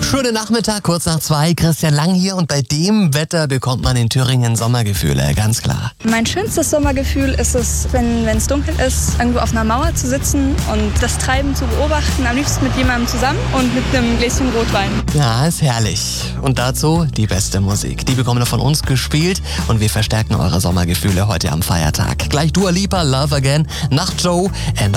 Schönen Nachmittag, kurz nach 2, Christian Lang hier und bei dem Wetter bekommt man in Thüringen Sommergefühle, ganz klar. Mein schönstes Sommergefühl ist es, wenn es dunkel ist, irgendwo auf einer Mauer zu sitzen und das Treiben zu beobachten, am liebsten mit jemandem zusammen und mit einem Gläschen Rotwein. Ja, ist herrlich. Und dazu die beste Musik. Die bekommen wir von uns gespielt und wir verstärken eure Sommergefühle heute am Feiertag. Gleich Dua Lipa, Love Again, nach Joe, End